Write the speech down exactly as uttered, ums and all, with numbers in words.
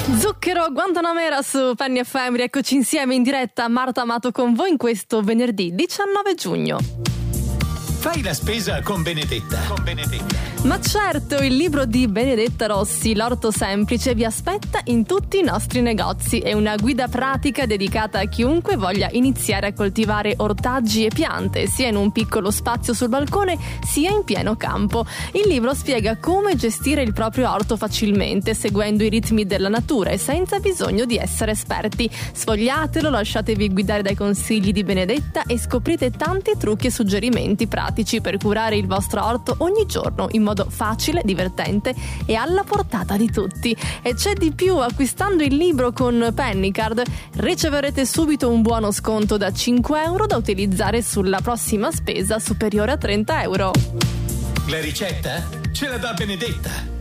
Zucchero, Guantanamera su Penny F M, rieccoci insieme in diretta, Marta Amato con voi in questo venerdì diciannove giugno. Fai la spesa con Benedetta. Con Benedetta. Ma certo, il libro di Benedetta Rossi, L'orto semplice, vi aspetta in tutti i nostri negozi. È una guida pratica dedicata a chiunque voglia iniziare a coltivare ortaggi e piante, sia in un piccolo spazio sul balcone, sia in pieno campo. Il libro spiega come gestire il proprio orto facilmente, seguendo i ritmi della natura e senza bisogno di essere esperti. Sfogliatelo, lasciatevi guidare dai consigli di Benedetta e scoprite tanti trucchi e suggerimenti pratici per curare il vostro orto ogni giorno in modo facile, divertente e alla portata di tutti. E c'è di più: acquistando il libro con Pennycard riceverete subito un buono sconto da cinque euro da utilizzare sulla prossima spesa superiore a trenta euro. La ricetta ce la dà Benedetta.